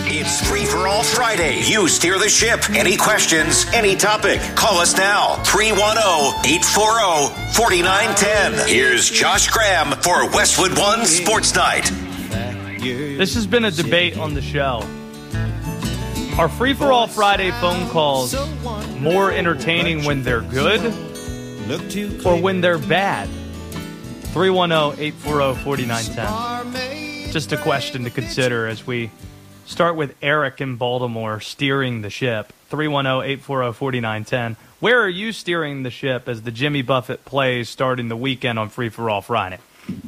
It's Free for All Friday. You steer the ship. Any questions, any topic. Call us now. 310-840-4910. Here's Josh Graham for Westwood One Sports Night. This has been a debate on the show. Are Free for All Friday phone calls more entertaining when they're good or when they're bad? 310-840-4910. Just a question to consider as we start with Eric in Baltimore steering the ship. 310-840-4910. Where are you steering the ship as the Jimmy Buffett plays starting the weekend on Free for All Friday?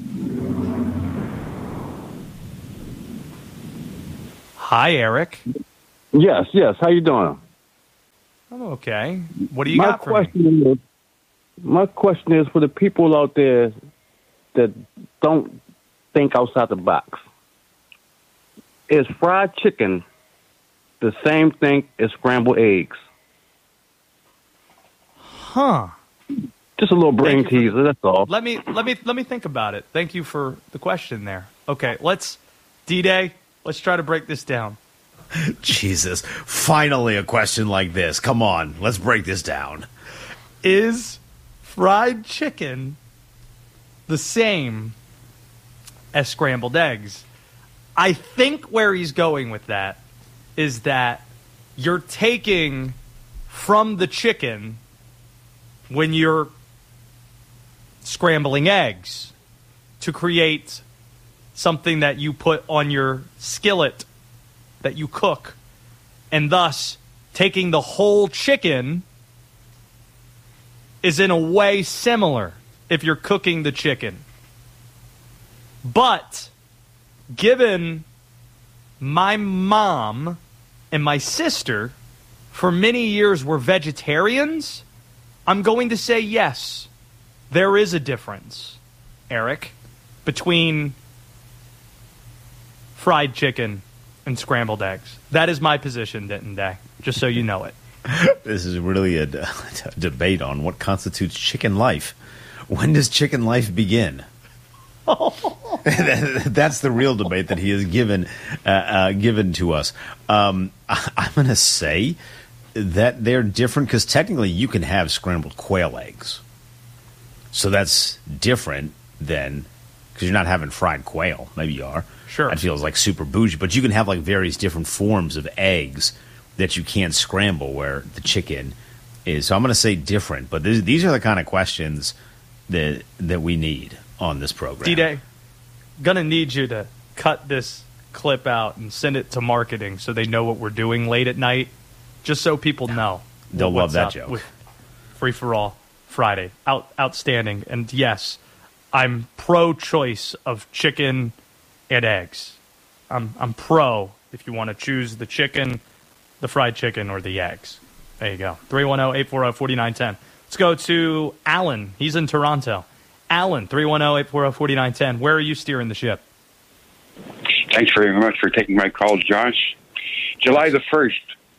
Hi, Eric. Yes. How you doing? I'm okay. What do you got for me? My question is for the people out there that don't think outside the box. Is fried chicken the same thing as scrambled eggs? Huh. Just a little brain teaser, that's all. Let me think about it. Thank you for the question there. Okay, D-Day, let's try to break this down. Jesus, finally a question like this. Come on, let's break this down. Is fried chicken the same as scrambled eggs? I think where he's going with that is that you're taking from the chicken when you're scrambling eggs to create something that you put on your skillet that you cook, and thus taking the whole chicken is in a way similar if you're cooking the chicken. But given my mom and my sister for many years were vegetarians, I'm going to say yes, there is a difference, Eric, between fried chicken and scrambled eggs. That is my position, Denton Day, just so you know it. This is really a debate on what constitutes chicken life. When does chicken life begin? That's the real debate that he has given to us. I'm going to say that they're different because technically you can have scrambled quail eggs. So that's different than, because you're not having fried quail. Maybe you are. Sure. That feels like super bougie. But you can have like various different forms of eggs that you can't scramble where the chicken is. So I'm going to say different. But these are the kind of questions that we need on this program. D-Day, going to need you to cut this clip out and send it to marketing so they know what we're doing late at night, just so people know. They'll love that joke. With Free for All Friday. Outstanding. And yes, I'm pro-choice of chicken and eggs. I'm pro if you want to choose the chicken, the fried chicken, or the eggs. There you go. 310-840-4910. Let's go to Alan. He's in Toronto. Alan, 310-840-4910. Where are you steering the ship? Thanks very much for taking my call, Josh. July the 1st,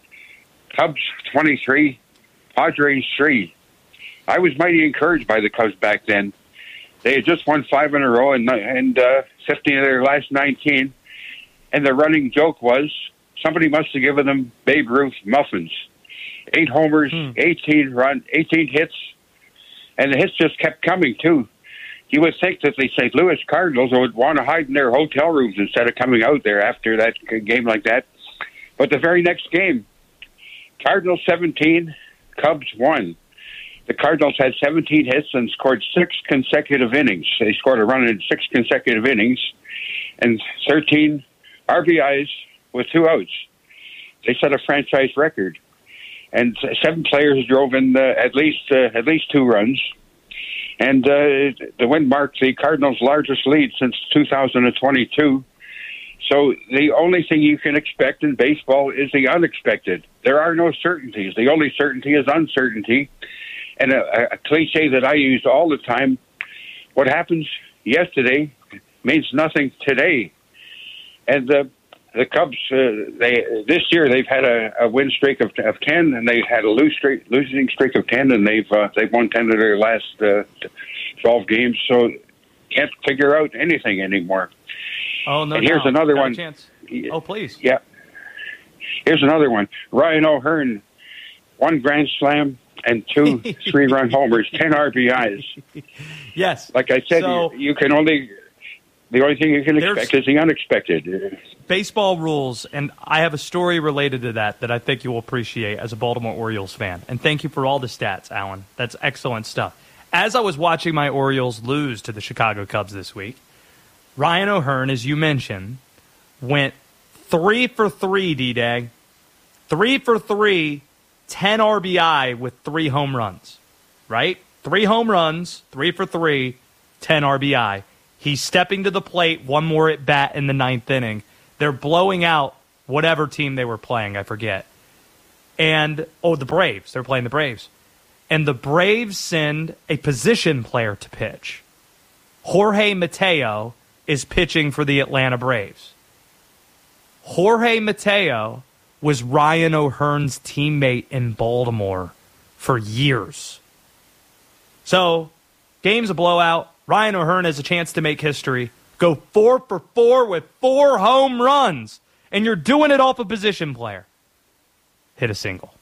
Cubs 23, Padres 3. I was mighty encouraged by the Cubs back then. They had just won 5 in a row and 15 of their last 19. And the running joke was somebody must have given them Babe Ruth muffins. 8 homers, 18 hits, and the hits just kept coming, too. You would think that the St. Louis Cardinals would want to hide in their hotel rooms instead of coming out there after that game like that. But the very next game, Cardinals 17, Cubs 1. The Cardinals had 17 hits and scored 6 consecutive innings. They scored a run in 6 consecutive innings and 13 RBIs with 2 outs. They set a franchise record. And 7 players drove in at least 2 runs. And the win marked the Cardinals' largest lead since 2022. So the only thing you can expect in baseball is the unexpected. There are no certainties. The only certainty is uncertainty. And a cliche that I use all the time, what happens yesterday means nothing today. And the Cubs, this year they've had a win streak of 10, and they've had a losing streak of 10, and they've won 10 of their last 12 games. So can't figure out anything anymore. Oh no! And here's another one. Oh, please. Yeah, Here's another one. Ryan O'Hearn, 1 grand slam and 2 3-run homers, 10 RBIs. Yes. Like I said, So, you can only... The only thing you can expect is the unexpected. Baseball rules, and I have a story related to that I think you will appreciate as a Baltimore Orioles fan. And thank you for all the stats, Alan. That's excellent stuff. As I was watching my Orioles lose to the Chicago Cubs this week, Ryan O'Hearn, as you mentioned, went 3 for 3, D-Day. 3 for 3, 10 RBI with 3 home runs, right? 3 home runs, 3 for 3, 10 RBI. He's stepping to the plate, 1 more at bat in the 9th inning. They're blowing out whatever team they were playing, I forget. And, the Braves. They're playing the Braves. And the Braves send a position player to pitch. Jorge Mateo is pitching for the Atlanta Braves. Jorge Mateo was Ryan O'Hearn's teammate in Baltimore for years. So, game's a blowout. Ryan O'Hearn has a chance to make history. Go 4 for 4 with 4 home runs. And you're doing it off a position player. Hit a single.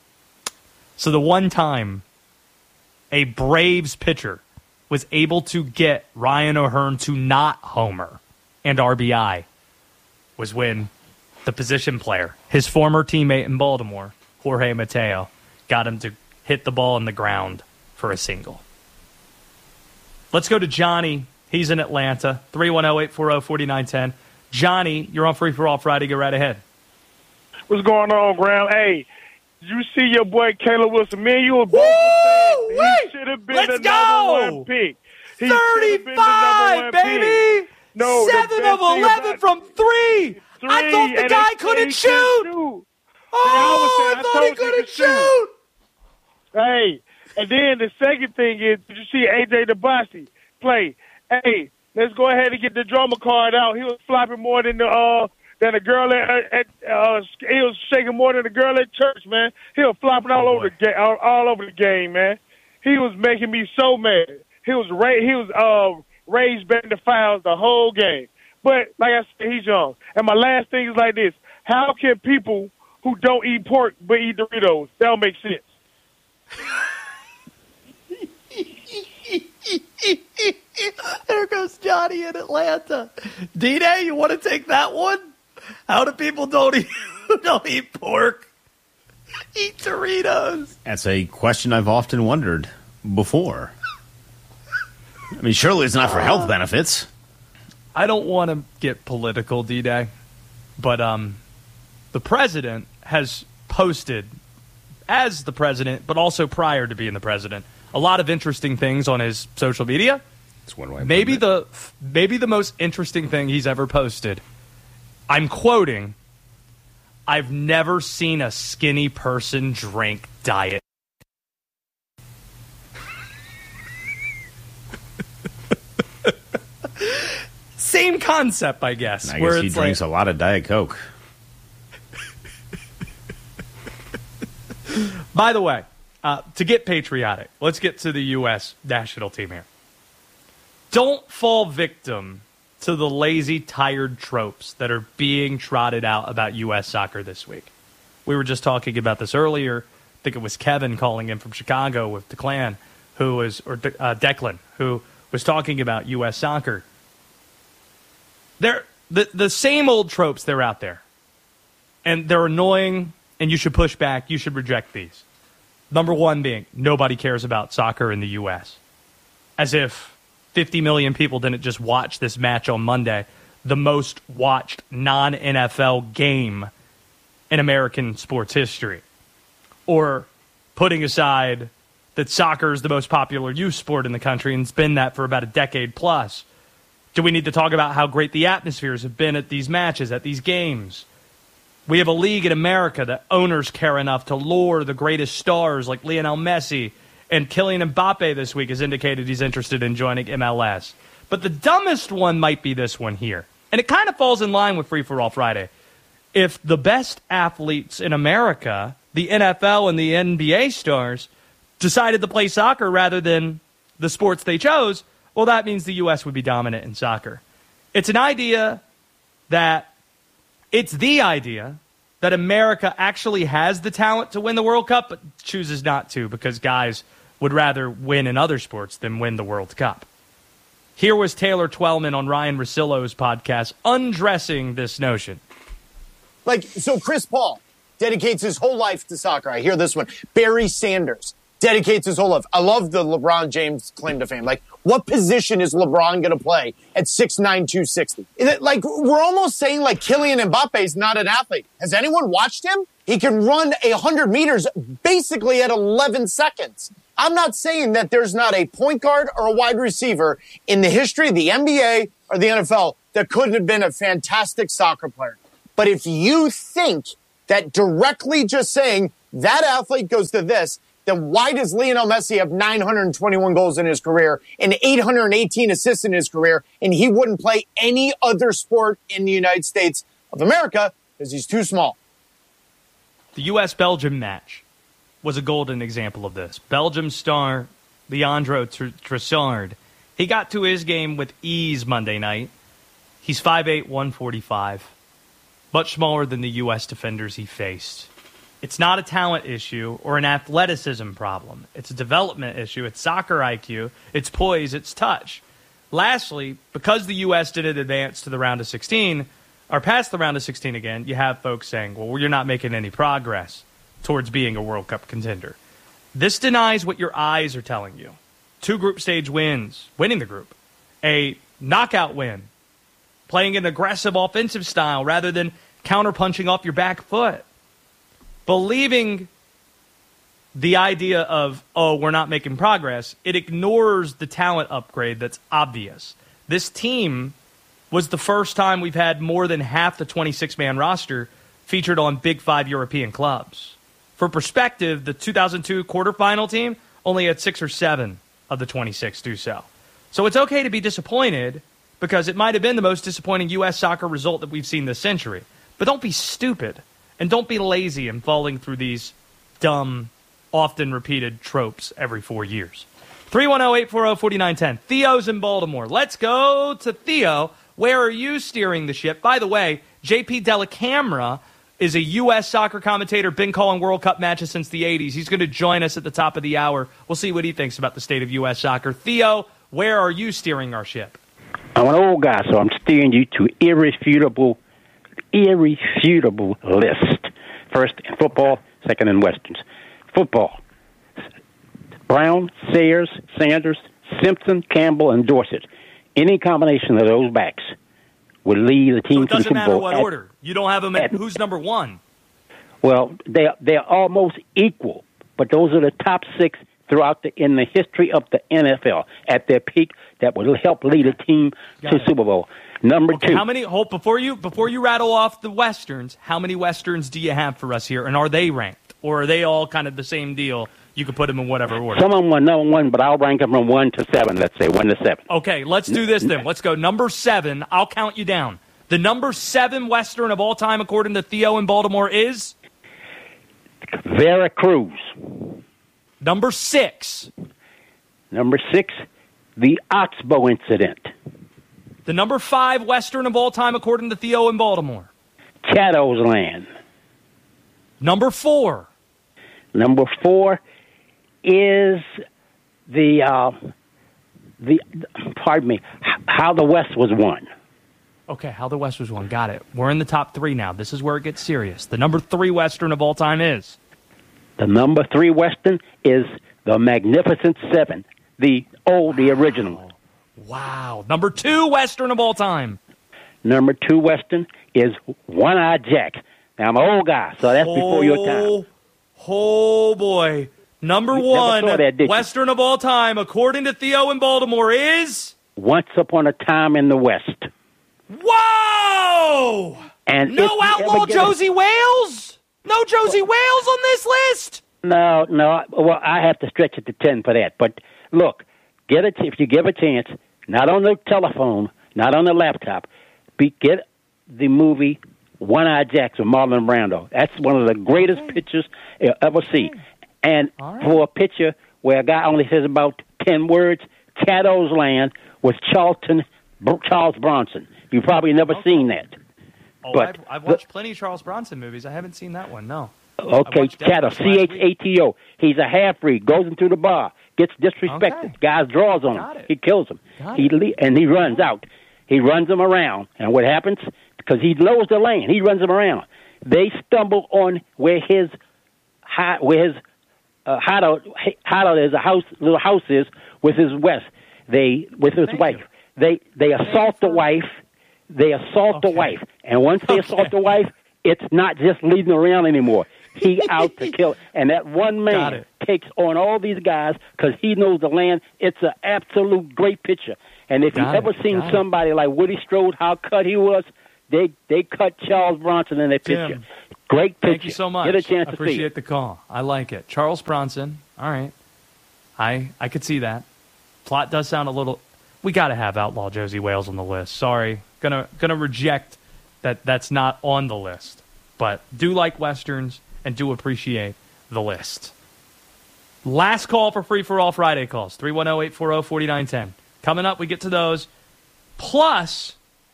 So the one time a Braves pitcher was able to get Ryan O'Hearn to not homer and RBI was when the position player, his former teammate in Baltimore, Jorge Mateo, got him to hit the ball in the ground for a single. Let's go to Johnny. He's in Atlanta. 310-840-4910. Johnny, you're on Free For All Friday. Go right ahead. What's going on, Graham? Hey, you see your boy Caleb Wilson. Man, you were both he should have been the number 1 pick. He 35, baby! Pick. No, 7 of 11 from 3. I thought the guy couldn't shoot. I thought he couldn't shoot. Hey. And then the second thing is, did you see A.J. DeBosi play? Hey, let's go ahead and get the drummer card out. He was flopping more than the girl he was shaking more than the girl at church, man. He was flopping all over the game, man. He was making me so mad. He was raised betting the fouls the whole game. But like I said, he's young. And my last thing is like this: how can people who don't eat pork but eat Doritos? That don't make sense. There goes Johnny in Atlanta. D-Day, you want to take that one? How do people don't eat pork? Eat Doritos. That's a question I've often wondered before. I mean, surely it's not for health benefits. I don't want to get political, D-Day, but the president has posted, as the president, but also prior to being the president, a lot of interesting things on his social media. That's one way. Maybe the most interesting thing he's ever posted. I'm quoting, "I've never seen a skinny person drink Diet." Same concept, I guess. I guess he drinks a lot of Diet Coke. By the way, to get patriotic, let's get to the U.S. national team here. Don't fall victim to the lazy, tired tropes that are being trotted out about U.S. soccer this week. We were just talking about this earlier. I think it was Kevin calling in from Chicago with Declan, Declan, who was talking about U.S. soccer. They're the same old tropes, they're out there. And they're annoying, and you should push back. You should reject these. Number one being, nobody cares about soccer in the U.S. As if 50 million people didn't just watch this match on Monday, the most watched non-NFL game in American sports history. Or putting aside that soccer is the most popular youth sport in the country and it's been that for about a decade plus. Do we need to talk about how great the atmospheres have been at these matches, at these games? We have a league in America that owners care enough to lure the greatest stars like Lionel Messi, and Kylian Mbappe this week has indicated he's interested in joining MLS. But the dumbest one might be this one here. And it kind of falls in line with Free For All Friday. If the best athletes in America, the NFL and the NBA stars, decided to play soccer rather than the sports they chose, well, that means the U.S. would be dominant in soccer. It's the idea that America actually has the talent to win the World Cup, but chooses not to because guys would rather win in other sports than win the World Cup. Here was Taylor Twellman on Ryan Russillo's podcast undressing this notion. So Chris Paul dedicates his whole life to soccer. I hear this one. Barry Sanders dedicates his whole life. I love the LeBron James claim to fame. What position is LeBron going to play at 6'9", 260? Is it we're almost saying Kylian Mbappe is not an athlete. Has anyone watched him? He can run 100 meters basically at 11 seconds. I'm not saying that there's not a point guard or a wide receiver in the history of the NBA or the NFL that couldn't have been a fantastic soccer player. But if you think that directly just saying that athlete goes to this, then why does Lionel Messi have 921 goals in his career and 818 assists in his career, and he wouldn't play any other sport in the United States of America because he's too small? The U.S.-Belgium match was a golden example of this. Belgium star Leandro Trossard, he got to his game with ease Monday night. He's 5'8", 145, much smaller than the U.S. defenders he faced. It's not a talent issue or an athleticism problem. It's a development issue. It's soccer IQ. It's poise. It's touch. Lastly, because the U.S. didn't advance to the round of 16, or past the round of 16 again, you have folks saying, well, you're not making any progress towards being a World Cup contender. This denies what your eyes are telling you. 2 group stage wins, winning the group. A knockout win, playing an aggressive offensive style rather than counterpunching off your back foot. Believing the idea of, we're not making progress, it ignores the talent upgrade that's obvious. This team was the first time we've had more than half the 26-man roster featured on Big 5 European clubs. For perspective, the 2002 quarterfinal team only had 6 or 7 of the 26 do so. So it's okay to be disappointed because it might have been the most disappointing U.S. soccer result that we've seen this century. But don't be stupid. And don't be lazy in falling through these dumb, often repeated tropes every 4 years. 310-840-4910. Theo's in Baltimore. Let's go to Theo. Where are you steering the ship? By the way, JP Dellacamera is a U.S. soccer commentator, been calling World Cup matches since the 80s. He's going to join us at the top of the hour. We'll see what he thinks about the state of U.S. soccer. Theo, where are you steering our ship? I'm an old guy, so I'm steering you to irrefutable list. First in football, second in westerns. Football: Brown, Sayers, Sanders, Simpson, Campbell, and Dorsett. Any combination of those backs would lead the team to the Super Bowl. So it doesn't matter what order. You don't have them at who's number 1? Well, they're almost equal, but those are the top 6 in the history of the NFL at their peak that will help lead a team to Super Bowl. Number 2. How many? Before you rattle off the westerns, how many westerns do you have for us here, and are they ranked, or are they all kind of the same deal? You can put them in whatever order. Some of them are number 1, but I'll rank them from 1 to 7. Let's say 1 to 7. Okay, let's do this then. Let's go number 7. I'll count you down. The number 7 western of all time, according to Theo in Baltimore, is Veracruz. Number 6. Number 6, the Oxbow incident. The number 5 western of all time, according to Theo in Baltimore. Caddo's Land. Number 4. Number 4 is How the West Was Won. Okay, How the West Was Won. Got it. We're in the top 3 now. This is where it gets serious. The number 3 western of all time is? The number 3 western is The Magnificent Seven, the original. Wow. Number 2 western of all time. Number 2 western is One-Eyed Jack. Now, I'm an old guy, so that's before your time. Oh, boy. Number 1 western of all time, according to Theo in Baltimore, is? Once Upon a Time in the West. Whoa! And no outlaw Josie Wales? No Josie Wales on this list? No. Well, I have to stretch it to 10 for that. But look, if you give a chance, not on the telephone, not on the laptop, get the movie One-Eyed Jack with Marlon Brando. That's one of the greatest pictures you'll ever see. And for a picture where a guy only says about 10 words, Caddo's Land with Charles Bronson. You've probably never seen that. Oh, But I've watched plenty of Charles Bronson movies. I haven't seen that one, no. Okay, Chato, C-H-A-T-O. He's a half-breed, goes into the bar, gets disrespected. Okay. Guys draws on Got him. it. He kills him. Got He runs out. He runs them around. And what happens? Because he knows the lane. He runs them around. They stumble on where his hideout is, little house is, with his wife. They assault the wife. They assault the wife. And once they assault the wife, it's not just leading around anymore. He out to kill. And that one man takes on all these guys because he knows the land. It's an absolute great picture. And if you've ever seen somebody like Woody Strode, how cut he was, they cut Charles Bronson in their picture. Great picture. Thank you so much. Get a chance to see appreciate it. the call. I like it. Charles Bronson. All right. I could see that. Plot does sound a little... We got to have Outlaw Josie Wales on the list. Sorry. Gonna reject that's not on the list. But do like Westerns and do appreciate the list. Last call for Free for All Friday calls. 310-840-4910. Coming up, we get to those. Plus,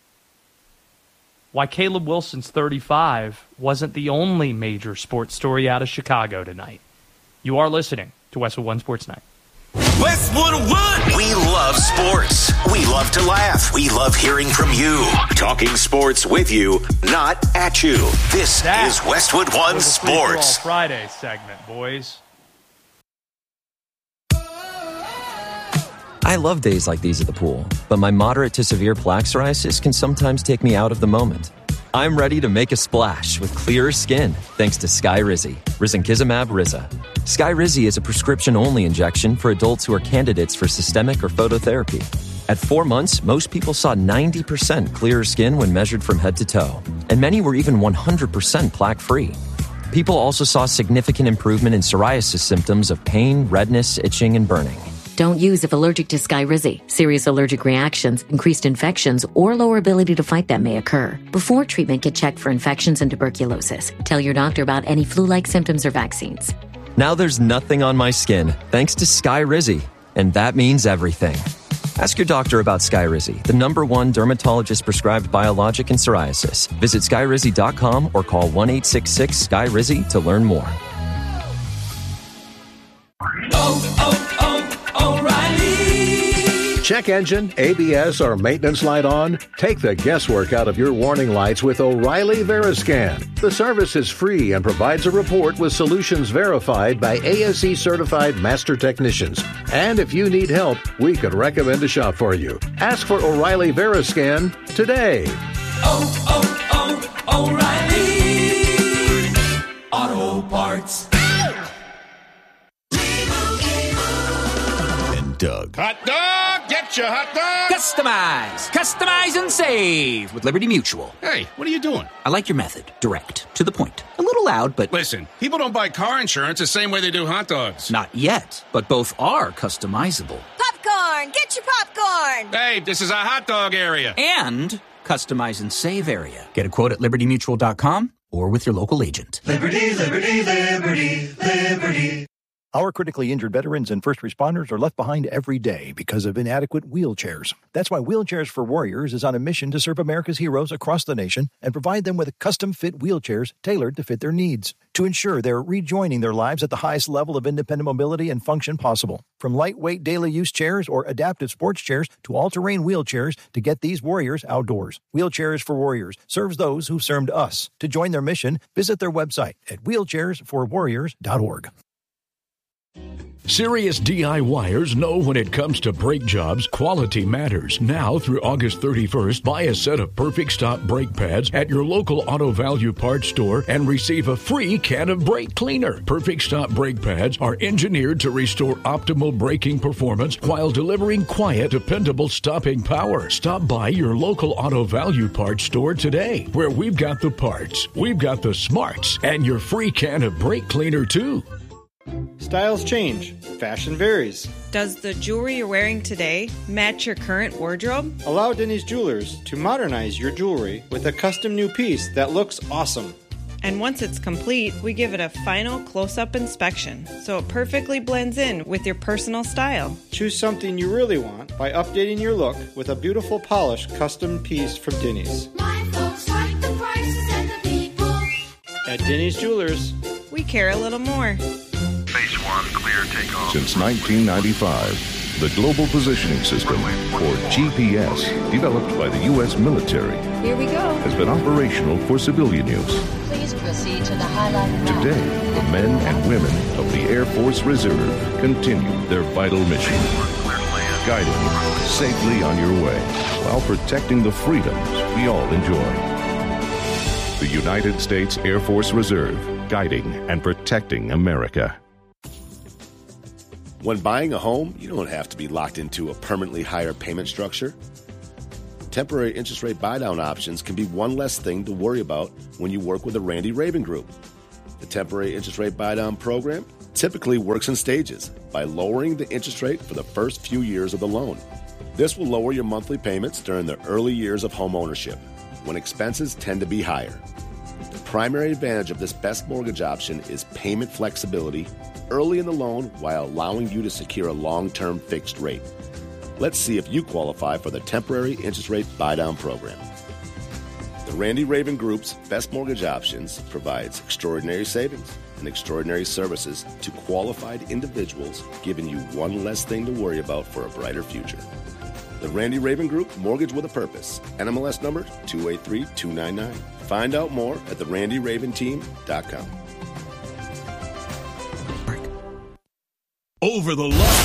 why Caleb Wilson's 35 wasn't the only major sports story out of Chicago tonight. You are listening to Westwood One Sports Night. Westwood One. We love sports. We love to laugh. We love hearing from you. Talking sports with you, not at you. This is Westwood One was the Free for All Sports. Friday segment, boys. I love days like these at the pool, but my moderate to severe plaque psoriasis can sometimes take me out of the moment. I'm ready to make a splash with clearer skin thanks to Skyrizi, risankizumab Riza. Skyrizi is a prescription-only injection for adults who are candidates for systemic or phototherapy. At 4 months, most people saw 90% clearer skin when measured from head to toe, and many were even 100% plaque-free. People also saw significant improvement in psoriasis symptoms of pain, redness, itching, and burning. Don't use if allergic to Skyrizi. Serious allergic reactions, increased infections, or lower ability to fight them may occur. Before treatment, get checked for infections and tuberculosis. Tell your doctor about any flu-like symptoms or vaccines. Now there's nothing on my skin thanks to Skyrizi, and that means everything. Ask your doctor about Skyrizi, the #1 dermatologist-prescribed biologic in psoriasis. Visit Skyrizi.com or call 1-866-SKYRIZI to learn more. O'Reilly. Check engine, ABS, or maintenance light on? Take the guesswork out of your warning lights with O'Reilly Veriscan. The service is free and provides a report with solutions verified by ASE-certified master technicians. And if you need help, we could recommend a shop for you. Ask for O'Reilly Veriscan today. O'Reilly Auto Parts. Doug. Hot dog! Get your hot dog! Customize and save with Liberty Mutual. Hey, what are you doing? I like your method. Direct. To the point. A little loud, but... Listen, people don't buy car insurance the same way they do hot dogs. Not yet, but both are customizable. Popcorn! Get your popcorn! Hey, this is a hot dog area. And customize and save area. Get a quote at libertymutual.com or with your local agent. Liberty, liberty, liberty, liberty. Our critically injured veterans and first responders are left behind every day because of inadequate wheelchairs. That's why Wheelchairs for Warriors is on a mission to serve America's heroes across the nation and provide them with custom-fit wheelchairs tailored to fit their needs to ensure they're rejoining their lives at the highest level of independent mobility and function possible. From lightweight daily use chairs or adaptive sports chairs to all-terrain wheelchairs to get these warriors outdoors. Wheelchairs for Warriors serves those who served us. To join their mission, visit their website at wheelchairsforwarriors.org. Serious DIYers know when it comes to brake jobs, quality matters. Now through August 31st, buy a set of Perfect Stop brake pads at your local Auto Value Parts store and receive a free can of brake cleaner. Perfect Stop brake pads are engineered to restore optimal braking performance while delivering quiet, dependable stopping power. Stop by your local Auto Value Parts store today, where we've got the parts, we've got the smarts, and your free can of brake cleaner too. Styles change. Fashion varies. Does the jewelry you're wearing today match your current wardrobe? Allow Denny's Jewelers to modernize your jewelry with a custom new piece that looks awesome. And once it's complete, we give it a final close-up inspection, so it perfectly blends in with your personal style. Choose something you really want by updating your look with a beautiful polished custom piece from Denny's. My folks like the price. At Denny's Jewelers, we care a little more. Phase 1, clear takeoff. Since 1995, the Global Positioning System, or GPS, developed by the U.S. military, Here we go. has been operational for civilian use. Please proceed to the highlighted route. Today, the men and women of the Air Force Reserve continue their vital mission, guiding you safely on your way while protecting the freedoms we all enjoy. The United States Air Force Reserve, guiding and protecting America. When buying a home, you don't have to be locked into a permanently higher payment structure. Temporary interest rate buy-down options can be one less thing to worry about when you work with the Randy Raven Group. The temporary interest rate buy-down program typically works in stages by lowering the interest rate for the first few years of the loan. This will lower your monthly payments during the early years of home ownership, when expenses tend to be higher. The primary advantage of this best mortgage option is payment flexibility early in the loan while allowing you to secure a long-term fixed rate. Let's see if you qualify for the temporary interest rate buy-down program. The Randy Raven Group's Best Mortgage Options provides extraordinary savings and extraordinary services to qualified individuals, giving you one less thing to worry about for a brighter future. The Randy Raven Group, Mortgage with a Purpose. NMLS number 283299. Find out more at therandyraventeam.com. Over the line.